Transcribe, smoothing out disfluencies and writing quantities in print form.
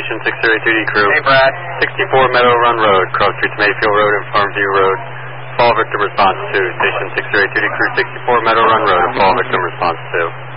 Station 6082D crew. Hey, Brad. 64 Meadow Run Road, Cross Street to Mayfield Road and Farmview Road. Fall victim response 2. Station 6082D crew, 64 Meadow Run Road, fall victim response 2.